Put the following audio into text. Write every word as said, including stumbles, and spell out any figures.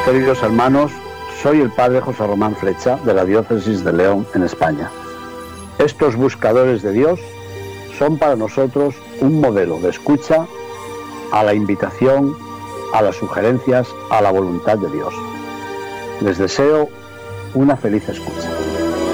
Queridos hermanos, soy el padre José Román Flecha de la Diócesis de León en España. Estos buscadores de Dios son para nosotros un modelo de escucha a la invitación, a las sugerencias, a la voluntad de Dios. Les deseo una feliz escucha.